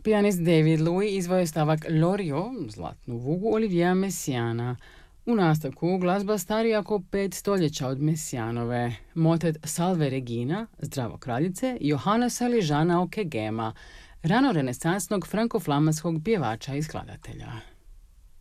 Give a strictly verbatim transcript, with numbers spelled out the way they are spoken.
Pijanist David Louis izveo je stavak Lorio, zlatnu vugu Olivierea Messiana. U nastavku glazba starija oko pet stoljeća od Messianove, motet Salve Regina, Zdravo kraljice, Johannesa Ližana Okegema, rano renesansnog franko-flamanskog pjevača i skladatelja.